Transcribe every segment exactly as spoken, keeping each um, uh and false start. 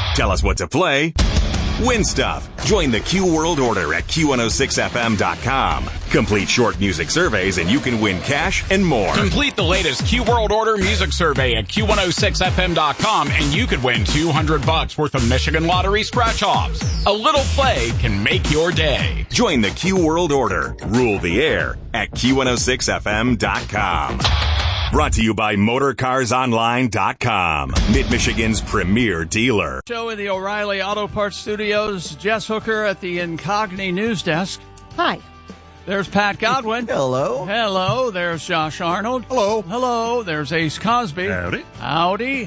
Tell us what to play. Win stuff. Join the Q World Order at Q one oh six F M dot com. Complete short music surveys and you can win cash and more. Complete the latest Q World Order music survey at Q one oh six F M dot com and you could win two hundred bucks worth of Michigan Lottery scratch-offs. A little play can make your day. Join the Q World Order. Rule the air at Q one oh six F M dot com. Brought to you by Motor Cars Online dot com, Mid-Michigan's premier dealer. Show in the O'Reilly Auto Parts Studios. Jess Hooker at the Incogni News Desk. Hi. There's Pat Godwin. Hello. Hello. There's Josh Arnold. Hello. Hello. There's Ace Cosby. Howdy. Howdy.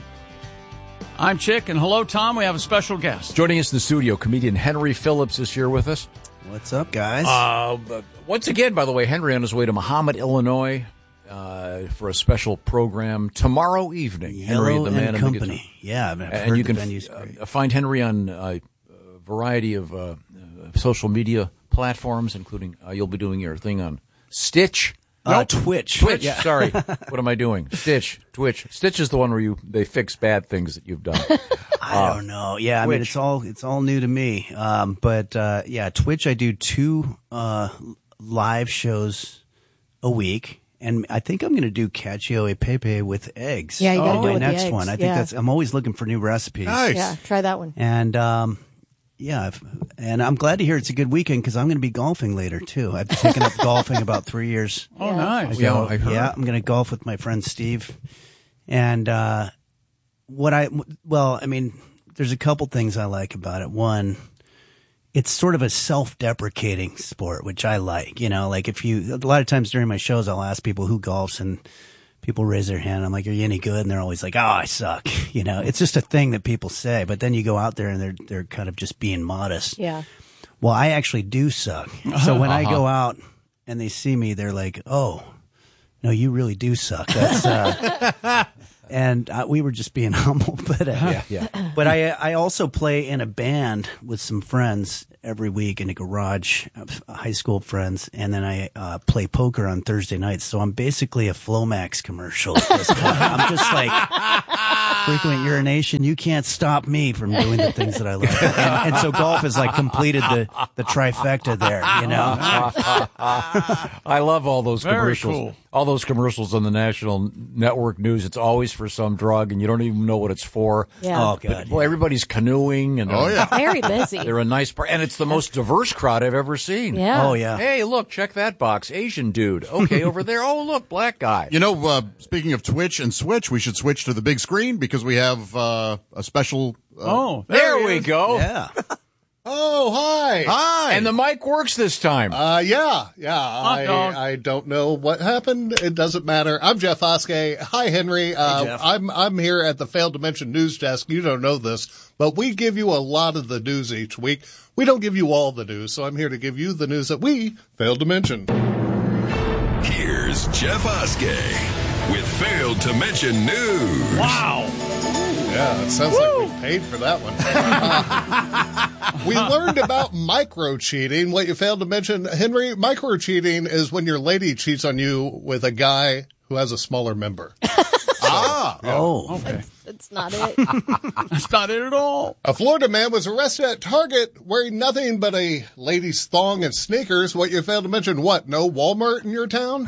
I'm Chick, and hello, Tom. We have a special guest. Joining us in the studio, comedian Henry Phillips is here with us. What's up, guys? Uh, once again, by the way, Henry on his way to Muhammad, Illinois, uh, for a special program tomorrow evening. Yellow Henry, the man and in Company. The yeah, I've and heard you the can venue's f- great. uh, find Henry on uh, a variety of uh, social media platforms, including uh, you'll be doing your thing on Stitch. Uh, Nope. Twitch. Twitch. Yeah. Sorry, what am I doing? Stitch. Twitch. Stitch is the one where you they fix bad things that you've done. I don't know. Yeah, I mean Twitch. it's all it's all new to me. Um, but uh, yeah, Twitch. I do two uh, live shows a week, and I think I'm going to do cacio e pepe with eggs. Yeah, you gotta oh, do it my with the next eggs. one. I think Yeah. that's. I'm always looking for new recipes. Yeah, try that one. And um, yeah, I've, and I'm glad to hear it's a good weekend because I'm going to be golfing later too. I've taken up golfing about three years. Oh, Yeah. nice. Yeah, I heard. Yeah, I'm going to golf with my friend Steve. And uh, what I, well, I mean, there's a couple things I like about it. One, it's sort of a self-deprecating sport, which I like. You know, like if you, a lot of times during my shows, I'll ask people who golfs and people raise their hand. I'm like, are you any good? And they're always like, oh, I suck. You know, it's just a thing that people say. But then you go out there and they're, they're kind of just being modest. Yeah. Well, I actually do suck. So when I go out and they see me, they're like, oh, no, you really do suck. That's, uh, and uh, we were just being humble. But, uh, Yeah, yeah. but I, I also play in a band with some friends every week in a garage, uh, high school friends. And then I uh, play poker on Thursday nights. So I'm basically a Flomax commercial at this point. I'm just like frequent urination. You can't stop me from doing the things that I love. And, and so golf has like completed the, the trifecta there, you know? I love all those Very commercials. cool. All those commercials on the national network news. It's always for some drug, and you don't even know what it's for. Yeah. Oh, But, God. boy, everybody's canoeing, and Oh, yeah. Very busy. they're a nice part, and it's the most diverse crowd I've ever seen. Yeah. Oh, yeah. Hey, look, check that box. Asian dude. Okay, over there. Oh, look, black guy. You know, uh, speaking of Twitch and Switch, we should switch to the big screen because we have uh, a special. Uh, Oh, there he we is. go. Yeah. Oh, hi. Hi. And the mic works this time. Uh, yeah, yeah. I, dog. I don't know what happened. It doesn't matter. I'm Jeff Oskey. Hi, Henry. Uh, Jeff. I'm, I'm here at the Failed to Mention News Desk. You don't know this, but we give you a lot of the news each week. We don't give you all the news, so I'm here to give you the news that we failed to mention. Here's Jeff Oskey with Failed to Mention News. Wow. Yeah, it sounds like we paid for that one. Uh, we learned about micro-cheating. What you failed to mention, Henry, micro-cheating is when your lady cheats on you with a guy who has a smaller member. ah. Oh. Okay. That's not it. That's not it at all. A Florida man was arrested at Target wearing nothing but a lady's thong and sneakers. What you failed to mention, what, no Walmart in your town?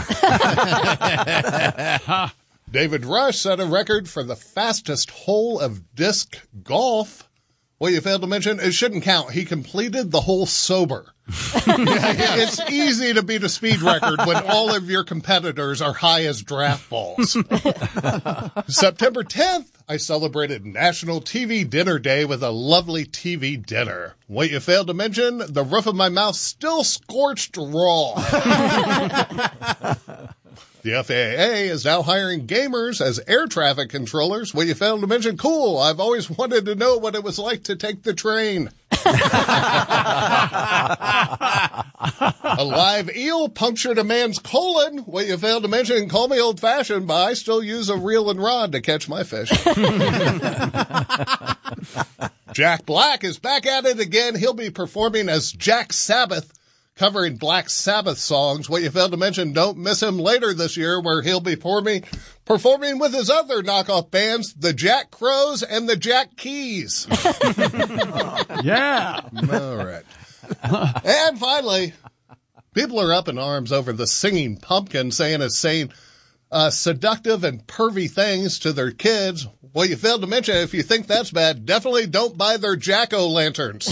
David Rush set a record for the fastest hole of disc golf. What you failed to mention, it shouldn't count. He completed the hole sober. It's easy to beat a speed record when all of your competitors are high as draft balls. September tenth, I celebrated National T V Dinner Day with a lovely T V dinner. What you failed to mention, the roof of my mouth still scorched raw. The F A A is now hiring gamers as air traffic controllers. What you failed to mention, cool. I've always wanted to know what it was like to take the train. A live eel punctured a man's colon. What you failed to mention, call me old-fashioned, but I still use a reel and rod to catch my fish. Jack Black is back at it again. He'll be performing as Jack Sabbath covering Black Sabbath songs. What you failed to mention, don't miss him later this year where he'll be performing, performing with his other knockoff bands, the Jack Crows and the Jack Keys. Yeah. All right. And finally, people are up in arms over the Singing Pumpkin, saying it's saying uh, seductive and pervy things to their kids. Well, you failed to mention, if you think that's bad, definitely don't buy their Jack-O-lanterns.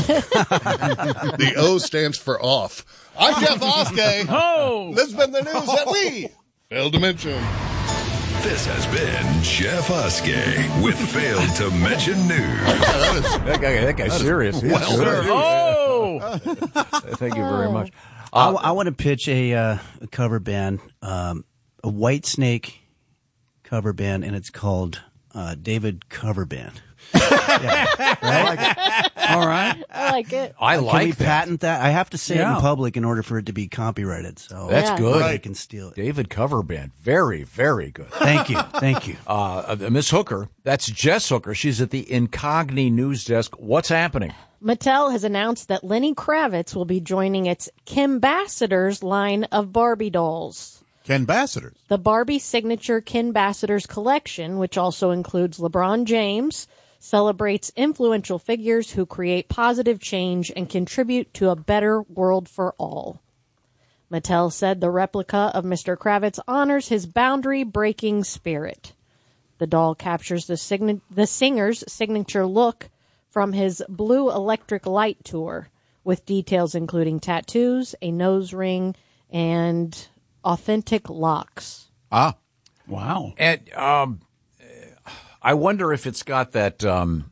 The O stands for off. I'm Jeff Oskey. Oh! This has been the news that we failed to mention. This has been Jeff Oskey with Failed to Mention News. That guy, that guy's serious. He's Well, good. Oh! Thank you very much. I, I want to pitch a, uh, a cover band, um, a White Snake cover band, and it's called uh, David Cover Band. Yeah, right? All right. I like it. I Can like we that. patent that? I have to say it Yeah. in public in order for it to be copyrighted. So That's Yeah. good. I can steal it. David Cover Band. Very, very good. Thank you. Thank you. Uh, uh, Miss Hooker, that's Jess Hooker. She's at the Incogni News Desk. What's happening? Mattel has announced that Lenny Kravitz will be joining its Kimbassadors line of Barbie dolls. Kenbassadors. The Barbie Signature Kinbassadors collection, which also includes LeBron James, celebrates influential figures who create positive change and contribute to a better world for all. Mattel said the replica of Mister Kravitz honors his boundary-breaking spirit. The doll captures the, sign- the singer's signature look from his Blue Electric Light tour, with details including tattoos, a nose ring, and authentic locks. Ah. Wow. And um, I wonder if it's got that um,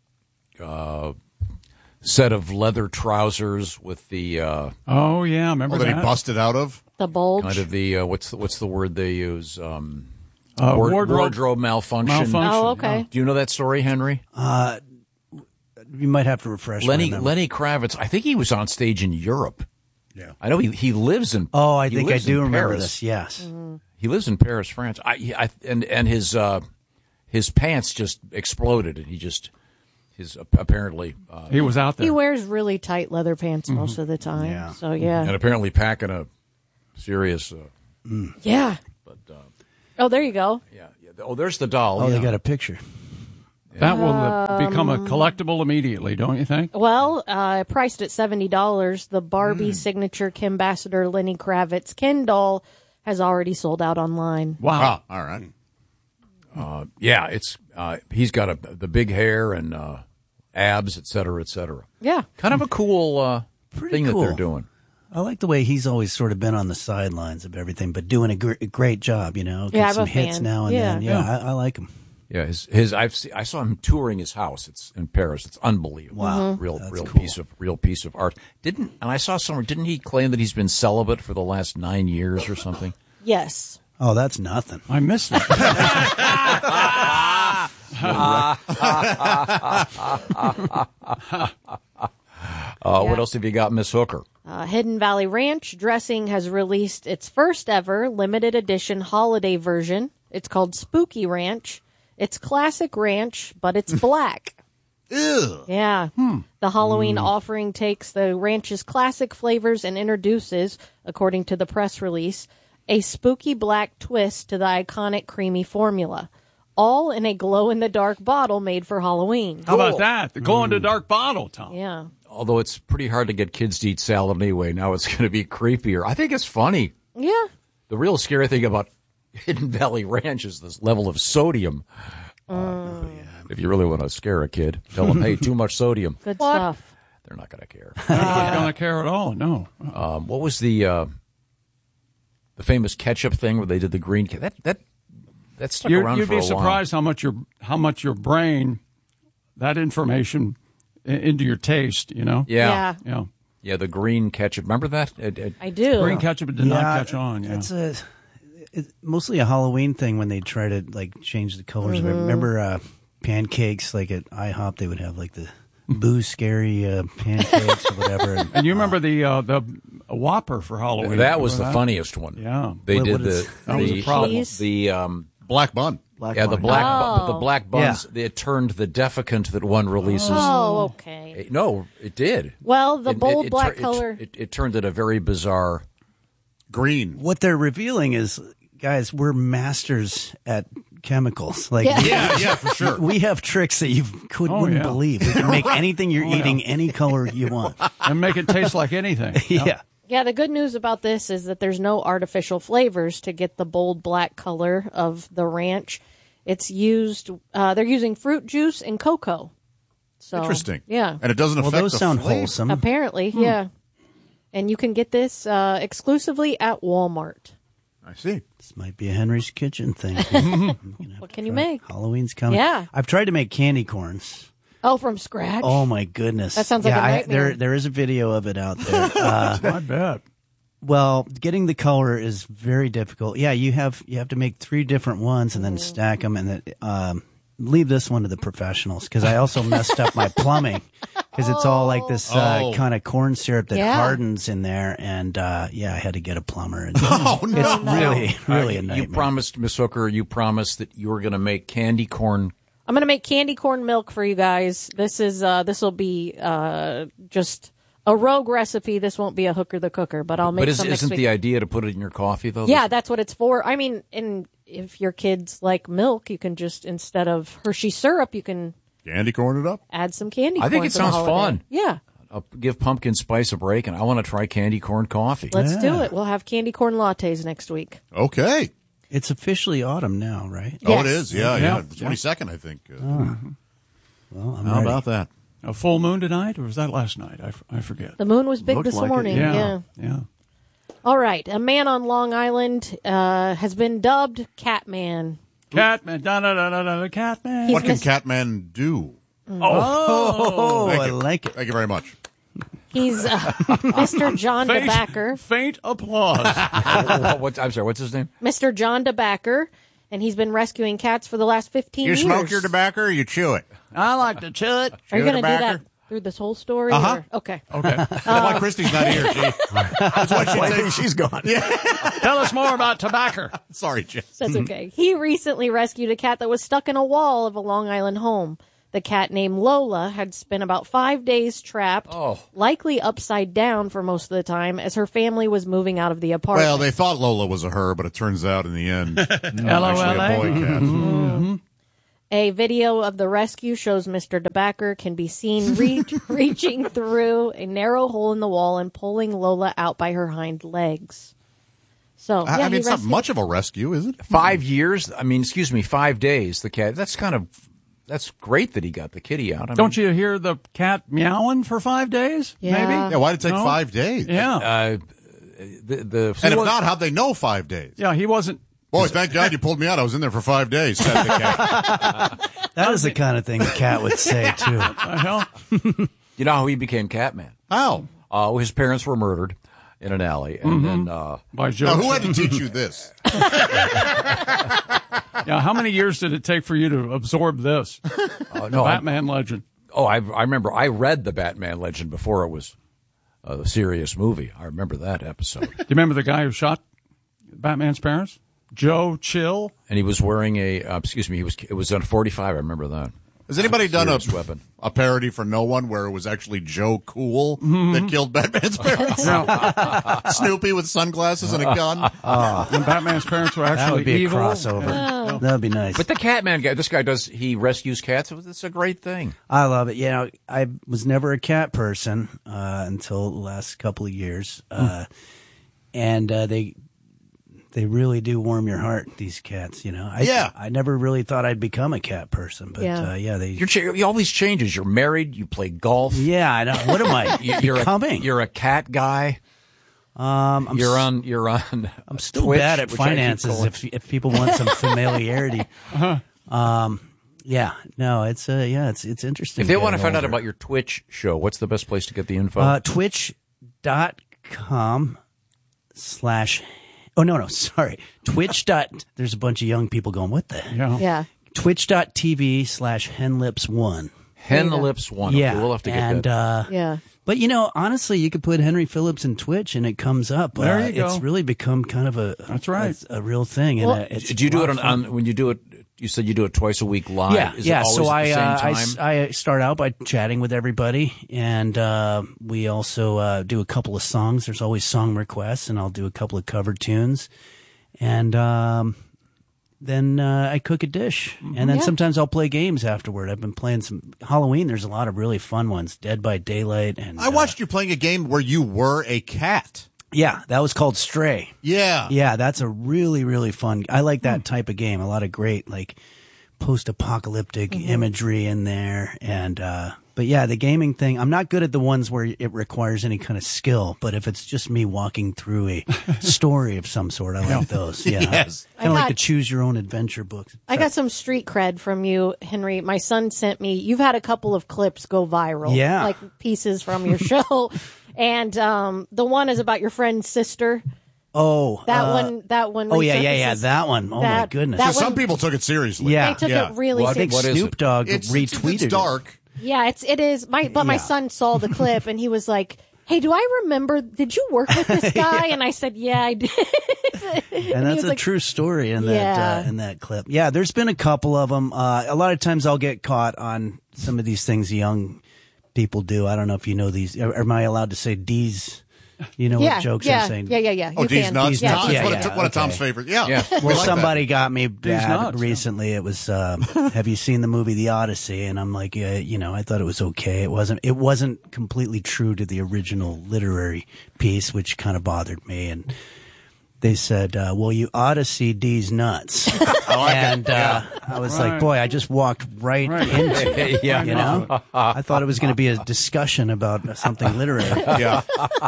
uh, set of leather trousers with the uh, Oh, yeah. Remember Oh, that he that? busted out of? The bulge. kind of the uh, what's the, what's the word they use? Um, Uh, ward- wardrobe, wardrobe malfunction. malfunction. Oh, okay. Do you know that story, Henry? Uh, you might have to refresh Lenny my memory. Lenny Kravitz. I think he was on stage in Europe. Yeah. I know he he lives in. Oh, I he think I lives do in remember Paris. this. Yes. He lives in Paris, France. I, he- I and and his uh, his pants just exploded, and he just his apparently uh, He was out there. He wears really tight leather pants most of the time. Yeah. So, yeah. and apparently packing a serious. Uh, Yeah. but uh, Oh, there you go. yeah, yeah. Oh, there's the doll. Oh, yeah. they got a picture. That will uh, become Um, a collectible immediately, don't you think? Well, uh, priced at seventy dollars, the Barbie signature Kimbassador Lenny Kravitz Ken doll has already sold out online. Wow. Ah, all right. Uh, yeah, it's uh, he's got a, the big hair and uh, abs, et cetera, et cetera. Yeah. Kind of a cool uh, Pretty thing cool. that they're doing. I like the way he's always sort of been on the sidelines of everything, but doing a, gr- a great job. You know, Yeah, Get I'm some a hits fan. now and Yeah. then. Yeah, Yeah. I, I like him. Yeah, his his I've see, I saw him touring his house. It's in Paris. It's unbelievable. Wow. real That's real cool. piece of real piece of art. Didn't and I saw somewhere? Didn't he claim that he's been celibate for the last nine years or something? Yes. Oh, that's nothing. I missed that. Uh, Yeah. What else have you got, Miss Hooker? Uh, Hidden Valley Ranch Dressing has released its first ever limited edition holiday version. It's called Spooky Ranch. It's classic ranch, but it's black. Ew. Yeah. The Halloween offering takes the ranch's classic flavors and introduces, according to the press release, a spooky black twist to the iconic creamy formula. All in a glow-in-the-dark bottle made for Halloween. How about that? The glow-in-the-dark bottle, Tom. Yeah. Although it's pretty hard to get kids to eat salad anyway, now it's going to be creepier. I think it's funny. Yeah. The real scary thing about Hidden Valley Ranch is this level of sodium. Uh, if you really want to scare a kid, tell them, hey, too much sodium. Good stuff. They're not going to care. I'm not going to care at all. No. Um, what was the uh, the famous ketchup thing where they did the green? Ca- that that that stuck You're, around you'd for be a surprised how much your how much your brain, that information i- into your taste. You know. while. Yeah. Yeah. Yeah. Yeah, the green ketchup. Remember that? It, it, I do. Green ketchup did not catch on. Yeah. It's a it's mostly a Halloween thing when they try to like change the colors. of it. Remember uh, pancakes? Like at IHOP, they would have like the boo scary uh, pancakes or whatever. And, And you remember the uh, the Whopper for Halloween? that was the Remember funniest one. Yeah. They What- did what the is- That was the a problem. Cheese? the um Black bun. Black yeah, the bun. black Oh. bu- the black buns. It turned the Deffecant that one releases. Oh, okay. It- no, it did. Well, the It- bold it- it black tur- color. It, it, it turned it a very bizarre. Green. What they're revealing is, guys, we're masters at chemicals. Like, Yeah. Yeah, yeah, for sure. we have tricks that you could, Oh, wouldn't yeah. believe. We can make anything you're yeah. eating any color you want. And make it taste like anything. Yeah. Yeah, the good news about this is that there's no artificial flavors to get the bold black color of the ranch. It's used, uh, they're using fruit juice and cocoa. So, Interesting. Yeah. And it doesn't Well, affect those the sound flavor. wholesome. Apparently, yeah. And you can get this uh, exclusively at Walmart. I see. This might be a Henry's Kitchen thing. What can you make? Halloween's coming. Yeah. I've tried to make candy corns. Oh, from scratch? Oh my goodness. That sounds like yeah, a I- nightmare. there, there is a video of it out there. Uh, I bet. well, getting the color is very difficult. Yeah, you have you have to make three different ones and then stack them, and then um, leave this one to the professionals because I also messed up my plumbing because it's all like this uh, Oh. kind of corn syrup that Yeah. hardens in there, and uh, yeah, I had to get a plumber. And Oh, no. it's really, really Uh, a nightmare. You promised, Miss Hooker, you promised that you were going to make candy corn. I'm going to make candy corn milk for you guys. This is uh, this will be uh, just a rogue recipe. This won't be a Hooker the Cooker, but I'll make But is, some next isn't week. the idea to put it in your coffee, though? Yeah, that's what it's for. I mean, and if your kids like milk, you can just, instead of Hershey syrup, you can Candy corn it up. add some candy I corn. think it for the sounds holiday. fun. Yeah, I'll give pumpkin spice a break, and I want to try candy corn coffee. let's do Yeah. it. We'll have candy corn lattes next week. Okay. It's officially autumn now, right? Oh, it Yes. is. Yeah, yeah. Yeah. The twenty-second, I think. Uh, Well, I'm How ready. about that? A full moon tonight, or was that last night? I, f- I forget. The moon was big Looked this like it, morning. Yeah. yeah. Yeah. All right. A man on Long Island uh, has been dubbed Catman. Catman. Da da da da da. Catman. He's What can mis- Catman do? Oh, Thank I you. like it. Thank you very much. He's uh, Mister John Faint, DeBacker. faint applause. What- what- I'm sorry, what's his name? Mister John DeBacker. And he's been rescuing cats for the last fifteen You years. smoke your tobacco or you chew it? I like to chew it. Are you chew going to do tobacco? that through this whole story? Uh-huh. or- Okay. Okay. That's why Christy's not here. She, that's why she I takes- think she's gone. Tell us more about tobacco. Sorry, Jim. That's okay. He recently rescued a cat that was stuck in a wall of a Long Island home. The cat named Lola had spent about five days trapped, Oh. likely upside down for most of the time, as her family was moving out of the apartment. Well, they thought Lola was a her, but it turns out in the end, actually L O L a A. boy cat. A video of the rescue shows Mister DeBacker can be seen re- reaching through a narrow hole in the wall and pulling Lola out by her hind legs. So, I yeah, I mean, he it's not rescued- much of a rescue, is it? Five years? I mean, excuse me, five days. The cat. That's kind of. That's great that he got the kitty out. I Don't mean, you hear the cat meowing for five days? Yeah. Maybe? Yeah, why'd it take No? five days? Yeah. Uh, the the. And if not, how'd they know five days? Yeah, he wasn't. Boy, thank God you pulled me out. I was in there for five days, said the cat. That is the kind of thing the cat would say, too. The hell? You know how he became Catman? How? Uh, his parents were murdered in an alley, and then uh, By Joe. Now, who had to teach you this? Yeah, how many years did it take for you to absorb this? uh, no, I, Batman legend. oh, I I remember I read the Batman Legend before it was a serious movie. I remember that episode, Do you remember the guy who shot Batman's parents? Joe Chill? and he was wearing a. Uh, excuse me, he was it was on forty-five. I remember that. Has anybody done a, Serious weapon. a parody for No One where it was actually Joe Cool that killed Batman's parents? No. Snoopy with sunglasses and a gun? When Batman's parents were That actually would be a evil. crossover. That would be nice. But the Catman guy, this guy does he rescues cats? It's a great thing. I love it. You know, I was never a cat person uh, until the last couple of years, uh, and uh, they they really do warm your heart. These cats, you know. I, Yeah. I never really thought I'd become a cat person, but Yeah. yeah, uh, yeah they. You're cha- you all these changes. You're married. You play golf. yeah, I know. What am I You- You're becoming? a, you're a cat guy. um, I'm You're s- on. You're on. I'm still Twitch, bad at which I keep finances. calling- If if people want some familiarity, um, yeah, no, it's uh, yeah, it's it's interesting. If they getting want to find out older. about your Twitch show, what's the best place to get the info? Uh, twitch dot com slash. Oh, no, no, sorry. Twitch. dot There's a bunch of young people going, what the? Yeah. Yeah. Twitch dot T V slash henlips one. Hen the Data. Lips, wonderful. Yeah, We'll have to get and, that. Uh, Yeah. But, you know, honestly, you could put Henry Phillips in Twitch and it comes up. There Uh, you go. It's really become kind of a That's right. it's a real thing. And Well, uh, it's do you do a it lot on, of fun. on when you do it? You said you do it twice a week live. Yeah, Is yeah. It always so at I, the same uh, I time? s- I start out by chatting with everybody, and uh, we also uh, do a couple of songs. There's always song requests, and I'll do a couple of cover tunes, and um, then uh, I cook a dish, and then Yeah. sometimes I'll play games afterward. I've been playing some Halloween. There's a lot of really fun ones, Dead by Daylight, and I watched you playing a game where you were a cat. Uh, yeah, that was called Stray. Yeah. Yeah, that's a really, really fun. I like that type of game. A lot of great, like, post-apocalyptic imagery in there. And, uh, but yeah, the gaming thing, I'm not good at the ones where it requires any kind of skill, but if it's just me walking through a story of some sort, I like those. Yeah. Yes. Kind of I like the got- choose your own adventure books. I got some street cred from you, Henry. My son sent me, you've had a couple of clips go viral. Yeah. Like pieces from your show. And um, the one is about your friend's sister. Oh, That uh, one, that one. Oh, yeah, yeah, yeah. resurfaces. That one. Oh, my That- goodness. that Because some one- people took it seriously. Yeah. They took Yeah. it really Well, I think seriously. what is Snoop it? Dogg It's, it's, retweeted it's it. dark. Yeah, it's it is. My but my Yeah. son saw the clip and he was like, "Hey, do I remember? Did you work with this guy?" And I said, "Yeah, I did." And he that's was a like, true story in that Yeah. uh, in that clip. Yeah, there's been a couple of them. Uh, a lot of times I'll get caught on some of these things young people do. I don't know if you know these. Are, am I allowed to say D's? You know Yeah, what jokes yeah, I'm saying? yeah, yeah, yeah. Oh, You D's can. nuts. Yeah, Tom, yeah, it's one, yeah, of, one of Tom's okay. favorite. Yeah. Yeah. We Well, like somebody that. got me bad nuts, yeah. recently. It was, um, have you seen the movie The Odyssey? And I'm like, yeah, you know, I thought it was okay. It wasn't. It wasn't completely true to the original literary piece, which kind of bothered me. And they said, uh, well, you ought to see D's nuts. and uh, I was like, Right. boy, I just walked right, Right. into it. Yeah. You know, I thought it was going to be a discussion about something literary. Yeah.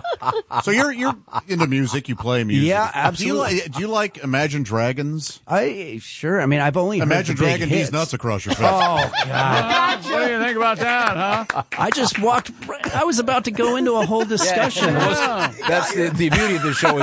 So you're you're into music. You play music. Yeah, Do you, absolutely. like, do you like Imagine Dragons? I sure. I mean, I've only heard Imagine the big Dragon hits. D's nuts across your face. Oh God! What do you think about that, huh? I just walked. right- I was about to go into a whole discussion. That's the, the beauty of the show